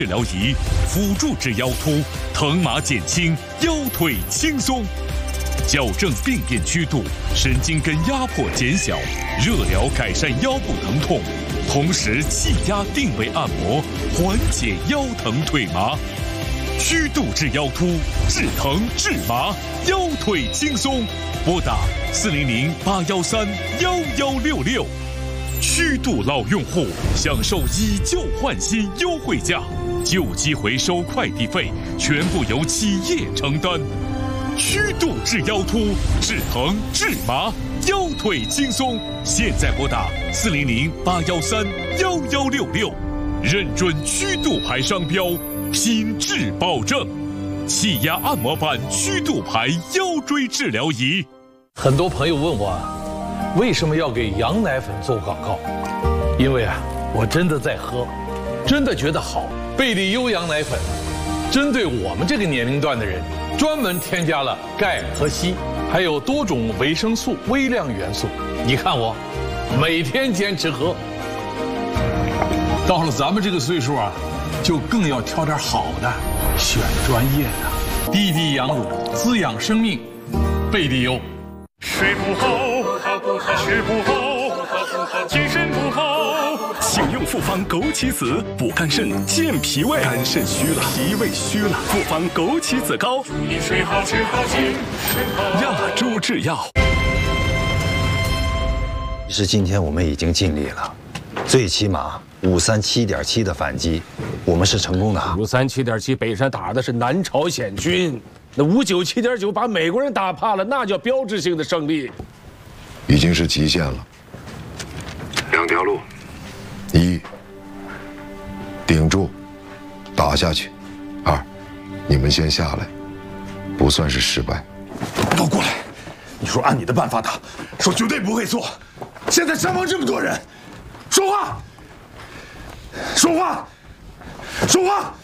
治疗仪辅助治腰突，疼麻减轻，腰腿轻松。矫正病变曲度，神经根压迫减小，热疗改善腰部疼痛，同时气压定位按摩缓解腰疼腿麻。曲度治腰突，治疼治麻，腰腿轻松。拨打400-813-1166。曲度老用户享受以旧换新优惠价，旧机回收快递费全部由企业承担。曲度治腰突，治疼治麻，腰腿轻松。现在拨打400-813-1166，认准曲度牌商标，品质保证。气压按摩板曲度牌腰椎治疗仪。 很多朋友问我，为什么要给羊奶粉做广告？因为我真的在喝，真的觉得好。贝利优羊奶粉，针对我们这个年龄段的人，专门添加了钙和硒，还有多种维生素、微量元素。你看我，每天坚持喝。 到了咱们这个岁数就更要挑点好的，选专业的。滴滴羊乳，滋养生命，贝利优。 睡不好，吃不好，精神不好，请用复方枸杞子补肝肾、健脾胃。肝肾虚了，脾胃虚了，复方枸杞子膏，祝你睡好吃好精神好。亚洲制药。 其实今天我们已经尽力了，最起码537.7的反击，我们是成功的。 537.7，北山打的是南朝鲜军。那597.9把美国人打怕了，那叫标志性的胜利， 已经是极限了。2条路：1，顶住，打下去；2，你们先下来，不算是失败。 都过来！你说按你的办法打，说绝对不会错。现在上方这么多人，说话，说话，说话！